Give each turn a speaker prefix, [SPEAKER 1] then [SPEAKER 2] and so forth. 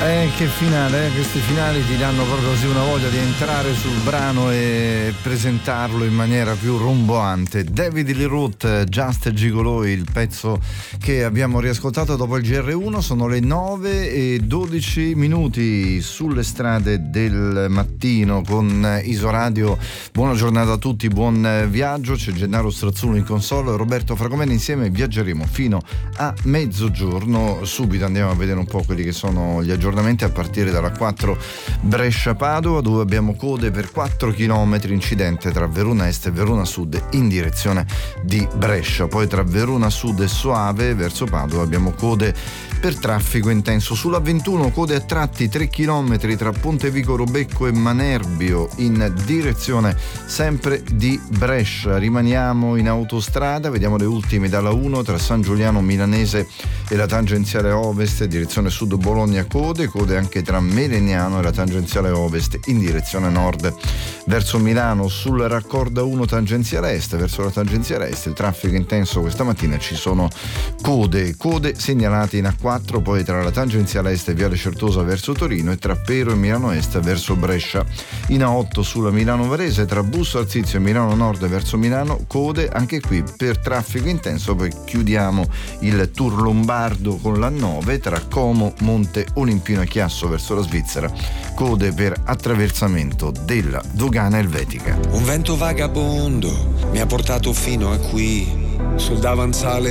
[SPEAKER 1] Che finale, questi finali ti danno proprio così una voglia di entrare sul brano e presentarlo in maniera più romboante. David Lee Roth, Just Gigolo, il pezzo che abbiamo riascoltato dopo il GR1. Sono le 9:12 sulle strade del mattino con Isoradio. Buona giornata a tutti, buon viaggio. C'è Gennaro Strazzullo in console, Roberto Fragomeni, insieme viaggeremo fino a mezzogiorno. Subito andiamo a vedere un po' quelli che sono gli aggiornamenti a partire dalla 4 Brescia-Padova, dove abbiamo code per 4 km, incidente tra Verona Est e Verona Sud in direzione di Brescia. Poi tra Verona Sud e Soave verso Padova abbiamo code per traffico intenso. Sulla 21 code a tratti 3 km tra Pontevico Robecco e Manerbio in direzione sempre di Brescia. Rimaniamo in autostrada, vediamo le ultime dalla 1 tra San Giuliano Milanese e la tangenziale ovest direzione sud Bologna, code anche tra Melegnano e la tangenziale ovest in direzione nord verso Milano. Sul raccordo 1 tangenziale est verso la tangenziale est il traffico intenso questa mattina, ci sono code segnalate in A4 poi tra la tangenziale est e Viale Certosa verso Torino e tra Pero e Milano Est verso Brescia. In A8 sulla Milano Varese tra Busto Arsizio e Milano Nord verso Milano, code anche qui per traffico intenso. Poi chiudiamo il tour lombardo con l'A9 tra Como, Monte Olimpino e Chiasso verso la Svizzera, code per attraversamento della dogana elvetica.
[SPEAKER 2] Un vento vagabondo mi ha portato fino a qui sul davanzale